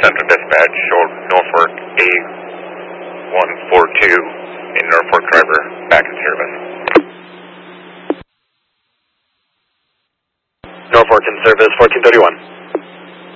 Central Dispatch, show Norfolk A142 in Norfolk driver back in service. Norfolk in service, 1431.